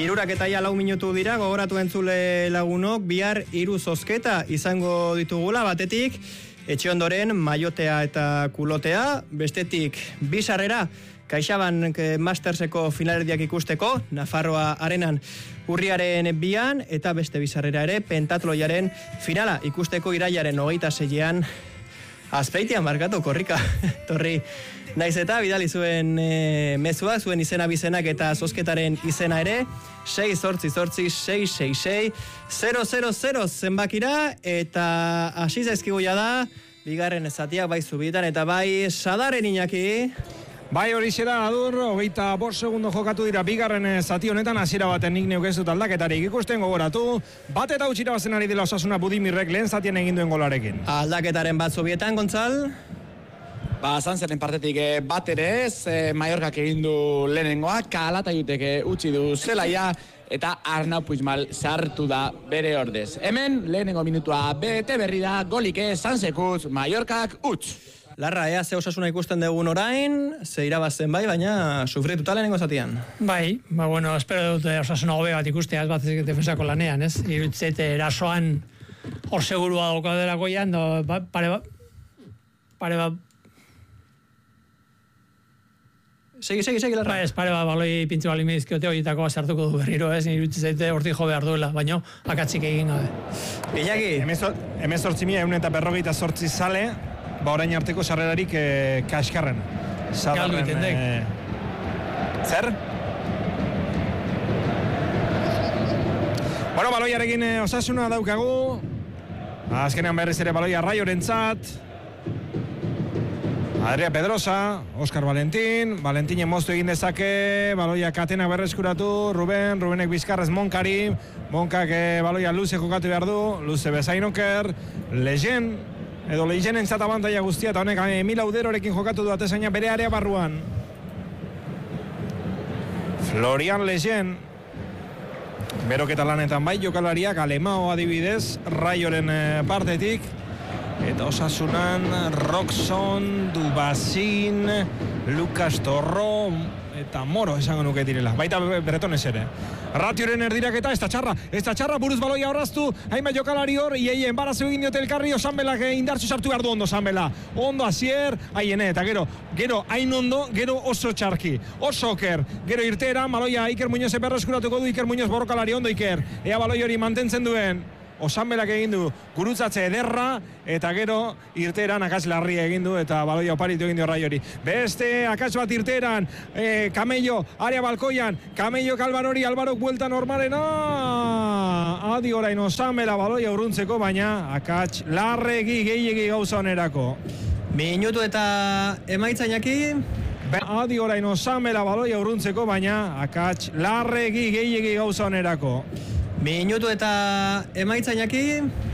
Hirurak eta 4 minutu dira, gogoratu entzule lagunok, bihar 3 zozketa izango ditugula, batetik etxe ondoren maiotea eta kulotea, bestetik 2 sarrera CaixaBank Masterseko finalerdiak ikusteko, Nafarroa Arenan urriaren 2an, eta beste 2 sarrera ere pentatloiaren finala ikusteko irailaren 26an Azpeitian, markatu, korrika, torri naiz eta bidali zuen mezua, zuen izena bizenak eta zozketaren izena ere, 6-8-6-6-6-000 zenbakira, eta hasi zaizkigu da, bigarren zatiak bai zubietan, eta bai Sadaren Iñaki. Bai hori zera adur, 25 segundo jokatu dira bigarren zati honetan, hasiera baten nik neuk ez dut aldaketarik ikusten, gogoratu, bat eta utxira bazen ari dela Osasuna Budimirrek lehen zatien egin duen golarekin. Aldaketaren bat zubietan, Gontzal? Sanzeren partetik bat ere ez, Mallorcak egin du lehenengoa, Calatayutek utzi du zelaia, eta Arnau Puigmal sartu da bere ordez. Hemen, lehenengo minutua bete berri da, golik Sanzekuz, Mallorcak utz. Larra, ze Osasuna ikusten dugun orain, ze irabazen bai, baina sufrituta lehenengo zatian. Bai, bueno, espero dut Osasuna hobe bat ikustea, ez bat defensako lanean, ez? Irutzete erasoan hor segurua daukadelako ian, pare bat... Segi, Larra. Ez pare bat baloi pintzu bali medizkiote horietako sartuko du berriro, ez? Irutzete hortik jo behar duela, baina akatzik egin gabe. Iñaki? 18.048 zale, orain arteko sarrerarik kaskarren. Galdu itendek. Zer? Bueno, baloiarekin Osasuna daukagu. Azkenean berriz ere baloia Raiorentzat. Adria Pedrosa, Óscar Valentinen moztu egin dezake, baloia Katena berreskuratu, Rubenek bizkarrez Monkari, Monkak baloia luze jokatu behar du, luze bezainoker, Legenen zata abantaia guztia, eta honek Emil Auderorekin jokatu du atezaina bere area barruan. Florian Legen, beroketa lanetan bai jokalariak, Alemao adibidez, Raioren partetik, eta Osasunan Roxon, Dubazin, Lucas Torro eta Moro esango nuke direla, baita Bretones ere. Ratioren erdiraketa, ez da txarra, buruz baloia horraztu, hainbat jokalari hor, ieien barazu egin diote elkarri, Osanbelak indartzu sartu behar du ondo Osanbela, ondo azier, eta gero hain ondo, gero oso txarki, oso oker, gero irteera, baloia Iker Muñoz berreskuratuko du, Iker Muñoz borrokalari ondo Iker, ea baloi hori mantentzen duen, Osanbelak egin du gurutzatze ederra, eta gero irteeran akats larria egin du, eta baloia oparitu egin du Raiori. Beste akats bat irteeran, Camello, area balkoian, Camello Alvarori, Alvarok buelta normalena, adi orain Osanbela baloia urruntzeko, baina akats larregi gehiegi gauza onerako. Minutu eta emaitza Iñaki? Adi orain Osanbela baloia urruntzeko, baina akats larregi gehiegi gauza onerako. Minutu eta emaitza Iñaki?